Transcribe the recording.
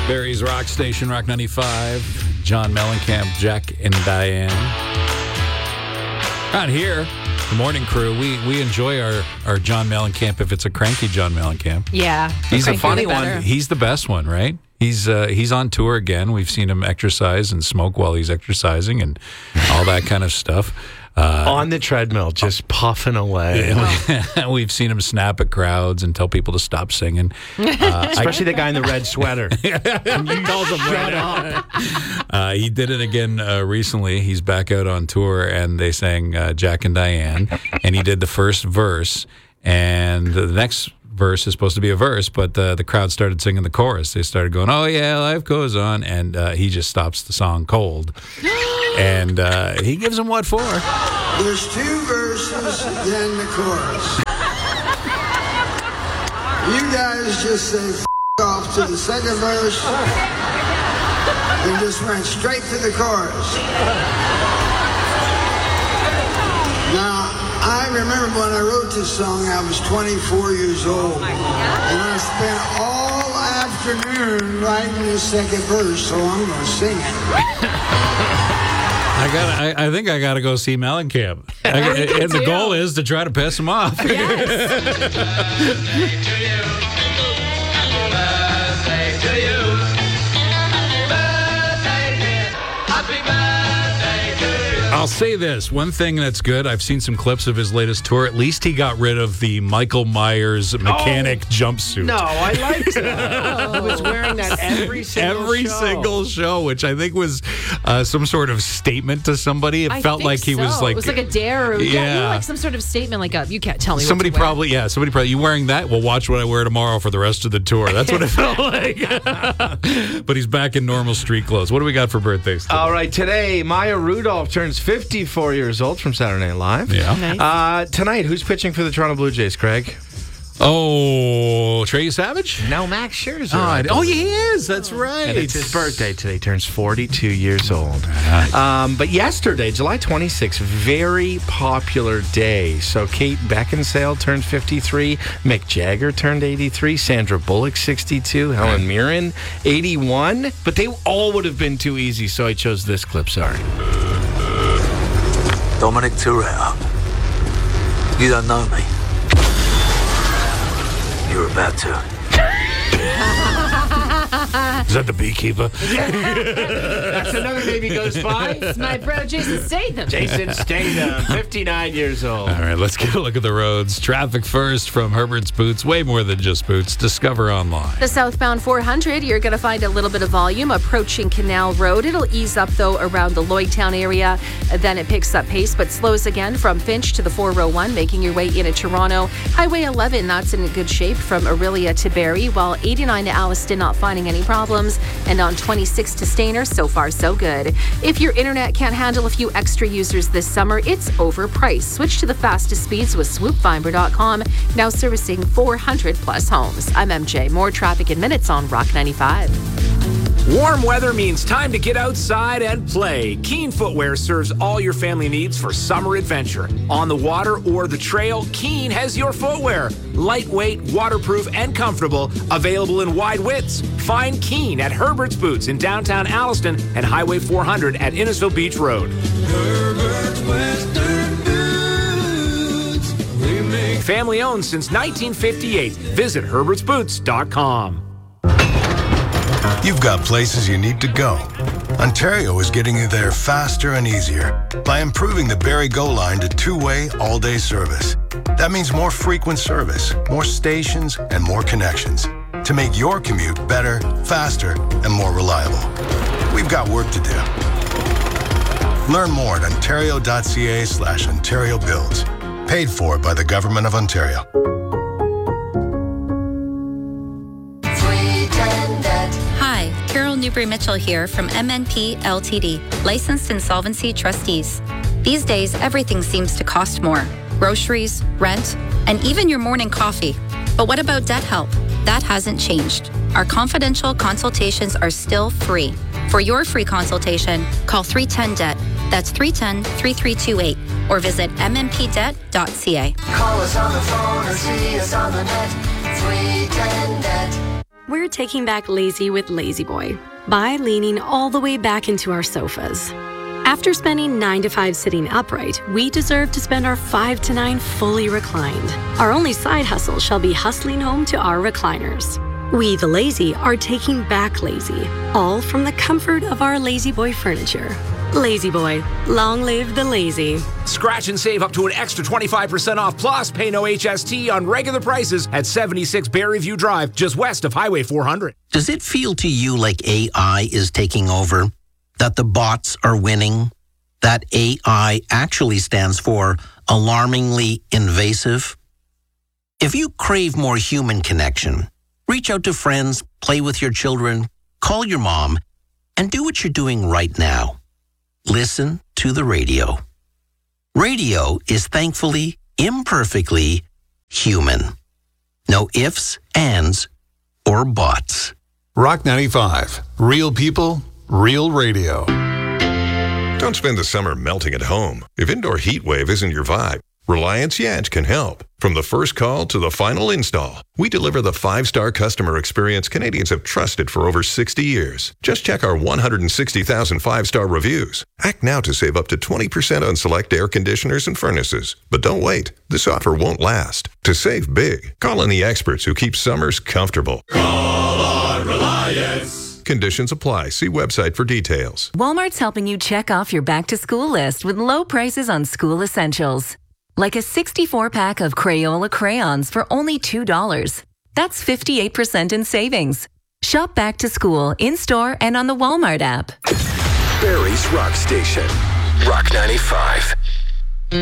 Barry's Rock Station, Rock 95. John Mellencamp, Jack and Diane. Out here, the morning crew, we enjoy our John Mellencamp if it's a cranky John Mellencamp. Yeah. He's a funny one. He's the best one, right? He's on tour again. We've seen him exercise and smoke while he's exercising and all that kind of stuff. On the treadmill, just puffing away. We've seen him snap at crowds and tell people to stop singing. Especially the guy in the red sweater. He calls him Shut up. He did it again recently. He's back out on tour, and they sang Jack and Diane, and he did the first verse, and the next verse is supposed to be a verse, but the crowd started singing the chorus. They started going, "Oh yeah, life goes on," and he just stops the song cold. And he gives them what for? There's two verses, then the chorus. You guys just say F*** off to the second verse and just went straight to the chorus. Now, I remember when I wrote this song, I was 24 years old. And I spent all afternoon writing the second verse, so I'm going to sing it. I think I gotta go see Mellencamp. And the goal is to try to piss him off. I'll say this. One thing that's good, I've seen some clips of his latest tour. At least he got rid of the Michael Myers mechanic jumpsuit. No, I liked that. He was wearing that every single show, which I think was some sort of statement to somebody. It felt like he was like... It was like a dare. Yeah. Like some sort of statement like, you can't tell me somebody what to probably, wear. somebody probably, you wearing that? Well, watch what I wear tomorrow for the rest of the tour. That's what it felt like. But he's back in normal street clothes. What do we got for birthdays today? All right, today, Maya Rudolph turns 54 years old from Saturday Night Live. Yeah. Nice. Tonight, who's pitching for the Toronto Blue Jays, Craig? Oh, Trey Savage? No, Max Scherzer. Oh, he is. That's right. And it's his birthday today. He turns 42 years old. But yesterday, July 26th, very popular day. So Kate Beckinsale turned 53. Mick Jagger turned 83. Sandra Bullock, 62. Helen Mirren, 81. But they all would have been too easy, so I chose this clip. Sorry. Dominic Toretto. You don't know me. You're about to. Is that the beekeeper? That's another name he goes by. It's my bro, Jason Statham. Jason Statham, 59 years old. All right, let's get a look at the roads. Traffic first from Herbert's Boots. Way more than just boots. Discover online. The southbound 400, you're going to find a little bit of volume approaching Canal Road. It'll ease up, though, around the Lloydtown area. Then it picks up pace, but slows again from Finch to the 401, making your way into Toronto. Highway 11, that's in good shape from Aurelia to Barrie, while 89 to Alliston not finding any problems. And on 26 to Stayner, so far so good. If your internet can't handle a few extra users this summer, it's overpriced. Switch to the fastest speeds with swoopfiber.com, now servicing 400 plus homes. I'm MJ. More traffic in minutes on Rock 95. Warm weather means time to get outside and play. Keen Footwear serves all your family needs for summer adventure. On the water or the trail, Keen has your footwear. Lightweight, waterproof, and comfortable, available in wide widths. Find Keen at Herbert's Boots in downtown Alliston and Highway 400 at Innisfil Beach Road. Herbert's Western Boots. We make Family owned since 1958. Visit herbertsboots.com. You've got places you need to go. Ontario is getting you there faster and easier by improving the Barrie Go line to two-way, all-day service. That means more frequent service, more stations, and more connections to make your commute better, faster, and more reliable. We've got work to do. Learn more at ontario.ca/Ontario Builds. Paid for by the Government of Ontario. Hi, Carol Newbury-Mitchell here from MNP Ltd, licensed insolvency trustees. These days, everything seems to cost more. Groceries, rent, and even your morning coffee. But what about debt help? That hasn't changed. Our confidential consultations are still free. For your free consultation, call 310-DEBT. That's 310-3328. Or visit mmpdebt.ca. Call us on the phone or see us on the net. 310-DEBT. We're taking back lazy with Lazy Boy by leaning all the way back into our sofas. After spending 9 to 5 sitting upright, we deserve to spend our 5 to 9 fully reclined. Our only side hustle shall be hustling home to our recliners. We, the lazy, are taking back lazy, all from the comfort of our Lazy Boy furniture. Lazy Boy, long live the lazy. Scratch and save up to an extra 25% off, plus pay no HST on regular prices at 76 Berryview Drive, just west of Highway 400. Does it feel to you like AI is taking over? That the bots are winning? That AI actually stands for alarmingly invasive? If you crave more human connection, reach out to friends, play with your children, call your mom, and do what you're doing right now. Listen to the radio. Radio is thankfully, imperfectly human. No ifs, ands, or buts. Rock 95. Real people, real radio. Don't spend the summer melting at home. If indoor heat wave isn't your vibe, Reliance Yanch can help. From the first call to the final install, we deliver the 5-star customer experience Canadians have trusted for over 60 years. Just check our 160,000 5-star reviews. Act now to save up to 20% on select air conditioners and furnaces. But don't wait. This offer won't last. To save big, call on the experts who keep summers comfortable. Call on Reliance. Conditions apply. See website for details. Walmart's helping you check off your back-to-school list with low prices on school essentials. Like a 64-pack of Crayola crayons for only $2. That's 58% in savings. Shop back to school in-store and on the Walmart app. Barrie's Rock Station. Rock 95.